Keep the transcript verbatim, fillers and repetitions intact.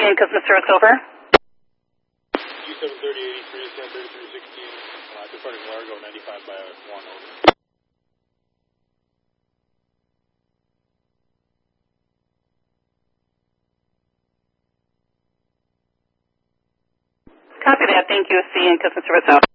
and customer service over. U seven thirty eighty-three, seven thirty-three sixteen, uh, departing Largo, ninety-five by one, over. Copy that. Thank you, C and customer service out.